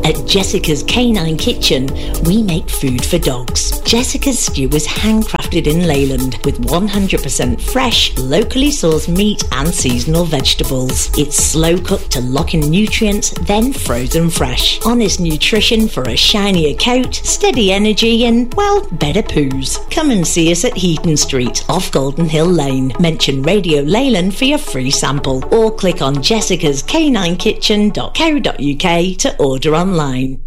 At Jessica's Canine Kitchen, we make food for dogs. Jessica's stew is handcrafted in Leyland with 100% fresh, locally sourced meat and seasonal vegetables. It's slow cooked to lock in nutrients, then frozen fresh. Honest nutrition for a shinier coat, steady energy and, well, better poos. Come and see us at Heaton Street off Golden Hill Lane. Mention Radio Leyland for your free sample or click on jessicascaninekitchen.co.uk to order online.